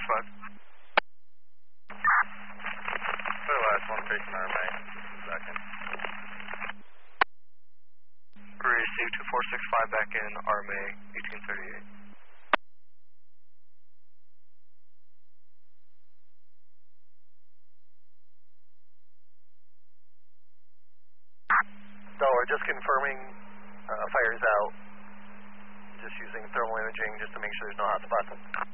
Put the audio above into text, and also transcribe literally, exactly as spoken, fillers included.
five. For the last one, facing R M A. Second. Receive two four six five back in R M A eighteen thirty-eight. Dollar, just confirming uh, fire's out. Just using thermal imaging just to make sure there's no hot spots.